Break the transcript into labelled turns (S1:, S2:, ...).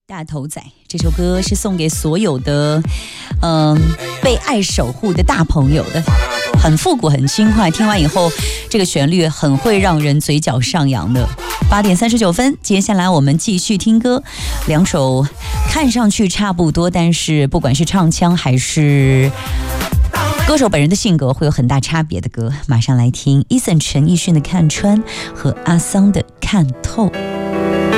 S1: 大头仔这首歌是送给所有的被爱守护的大朋友的，很复古很轻快，听完以后这个旋律很会让人嘴角上扬的。8点39分，接下来我们继续听歌，两首看上去差不多，但是不管是唱腔还是歌手本人的性格会有很大差别的歌，马上来听Eason陈奕迅的《看穿》和阿桑的《看透》。